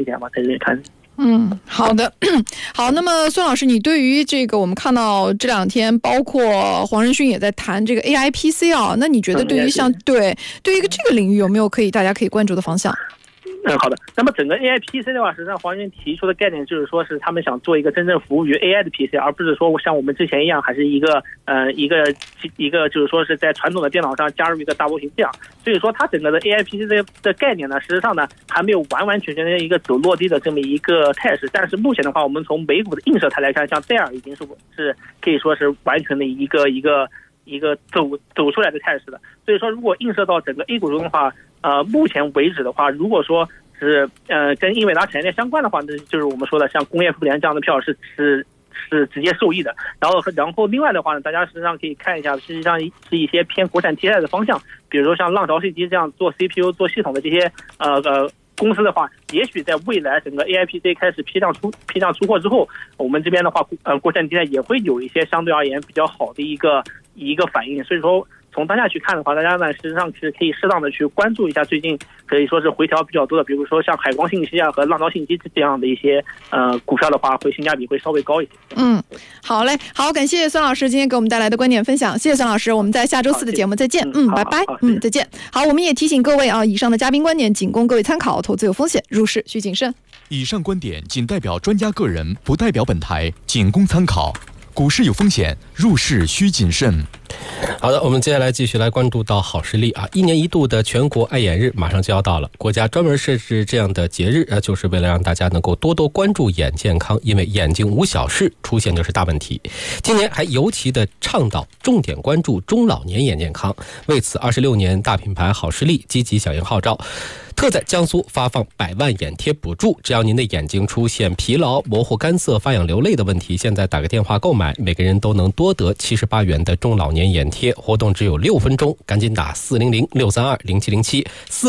点吧，在这里看。 好的，好。那么孙老师，你对于这个我们看到这两天，包括黄仁勋也在谈这个 AIPC 啊，那你觉得对于对于这个领域有没有大家可以关注的方向？ 好的。那么整个 AIPC 的话，实际上黄仁勋提出的概念就是说是他们想做一个真正服务于 AI 的 PC， 而不是说像我们之前一样，还是一个就是说是在传统的电脑上加入一个大模型这样。所以说它整个的 AIPC 的概念呢，实际上呢还没有完完全全的一个走落地的这么一个态势。但是目前的话，我们从美股的映射态来看，像戴尔已经是可以说是完全的一个走出来的态势的。所以说如果映射到整个 A 股中的话，目前为止的话，如果说是跟英伟达产业链相关的话，那就是我们说的像工业富联这样的票是直接受益的。然后另外的话呢，大家实际上可以看一下，实际上是一些偏国产替代的方向，比如说像浪潮信息这样做 CPU 做系统的这些公司的话，也许在未来整个 AIPC 开始批量出货之后，我们这边的话国产替代也会有一些相对而言比较好的一个反应。所以说从当下去看的话，大家呢实际上是可以适当的去关注一下最近可以说是回调比较多的，比如说像海光信息啊和浪潮信息这样的一些股票的话，会性价比会稍微高一些。 好嘞，好，感谢孙老师今天给我们带来的观点分享，谢谢孙老师，我们在下周4的节目再见。拜拜。再见。好，我们也提醒各位啊，以上的嘉宾观点仅供各位参考，投资有风险，入市需谨慎。 以上观点仅代表专家个人，不代表本台，仅供参考。股市有风险，入市需谨慎。 好的，我们接下来继续来关注到好视力啊，1年1度的全国爱眼日马上就要到了，国家专门设置这样的节日就是为了让大家能够多多关注眼健康，因为眼睛无小事，出现就是大问题。今年还尤其的倡导重点关注中老年眼健康，为此26年大品牌好视力积极响应号召，特在江苏发放100万眼贴补助，只要您的眼睛出现疲劳、模糊、干涩、发痒、流泪的问题，现在打个电话购买，每个人都能多得78元的中老年眼贴。活动只有6分钟，赶紧打400-632-0707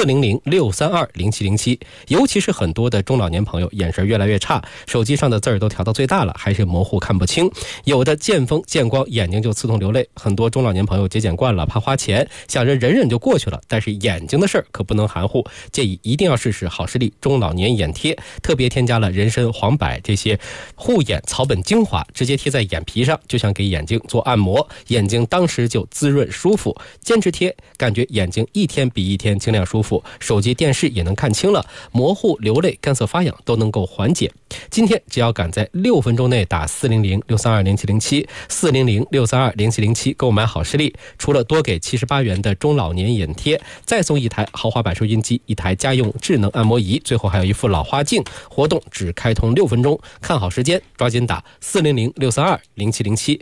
400-632-0707。尤其是很多的中老年朋友眼神越来越差，手机上的字儿都调到最大了，还是模糊看不清，有的见风见光眼睛就刺痛流泪。很多中老年朋友节俭惯了，怕花钱，想着忍忍就过去了，但是眼睛的事儿可不能含糊，建议一定要试试好视力中老年眼贴，特别添加了人参、黄柏这些护眼草本精华，直接贴在眼皮上，就像给眼睛做按摩，眼睛当时就滋润舒服。坚持贴，感觉眼睛一天比一天晶亮舒服，手机电视也能看清了，模糊、流泪、干涩、发痒都能够缓解。今天只要赶在6分钟内打400-632-0707 400-632-0707购买好视力，除了多给78元的中老年眼贴，再送1台豪华版收音机、1台家用智能按摩仪，最后还有一副老花镜。活动只开通6分钟，看好时间，抓紧打400-632-0707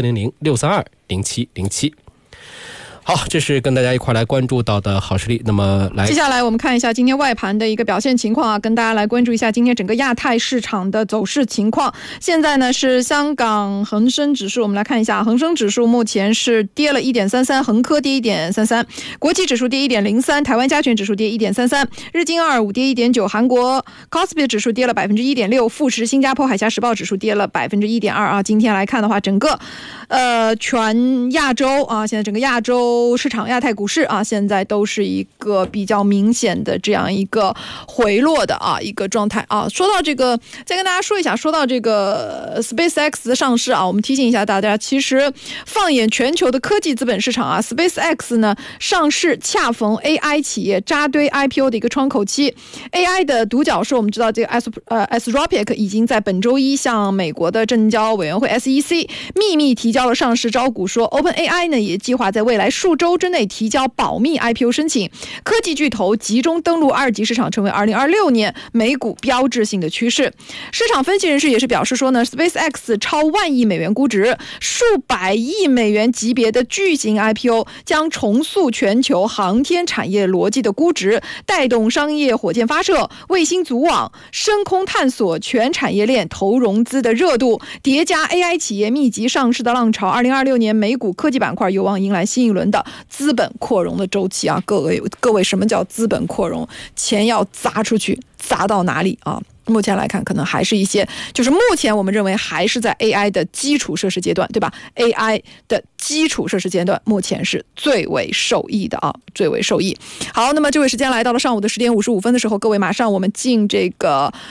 400-632-0707。好，这是跟大家一块来关注到的好视力。那么接下来我们看一下今天外盘的一个表现情况啊，跟大家来关注一下今天整个亚太市场的走势情况。现在呢是香港恒生指数，我们来看一下，恒生指数目前是跌了 1.33%， 恒科跌 1.33%， 国际指数跌 1.03%， 台湾加权指数跌 1.33%， 日经225跌 1.9%， 韩国 Kospi 指数跌了 1.6%， 富时新加坡海峡时报指数跌了 1.2% 啊。今天来看的话，整个全亚洲啊，现在整个亚洲市场、亚太股市啊，现在都是一个比较明显的这样一个回落的一个状态啊。说到这个，再跟大家说一下，说到这个 SpaceX 的上市啊，我们提醒一下大家，其实放眼全球的科技资本市场啊 ，SpaceX 呢上市恰逢 AI 企业扎堆 IPO 的一个窗口期。AI 的独角兽，我们知道这个 Anthropic 已经在本周一向美国的证交委员会 SEC 秘密提交了上市招股说 OpenAI 呢也计划在未来数周之内提交保密 IPO 申请。科技巨头集中登陆2级市场成为2026年美股标志性的趋势。市场分析人士也是表示说呢 SpaceX 超万亿美元估值，数百亿美元级别的巨型 IPO 将重塑全球航天产业逻辑的估值，带动商业火箭发射、卫星组网、深空探索全产业链投融资的热度，叠加 AI 企业密集上市的浪潮，2026年美股科技板块有望迎来新一轮的资本扩容的周期啊！各位，什么叫资本扩容？钱要砸出去，砸到哪里啊？目前来看，可能还是一些，就是目前我们认为还是在 AI 的基础设施阶段，对吧 ？AI 的基础设施阶段，目前是最为受益的啊，最为受益。好，那么这位时间来到了上午的10点55分的时候，各位马上我们进这个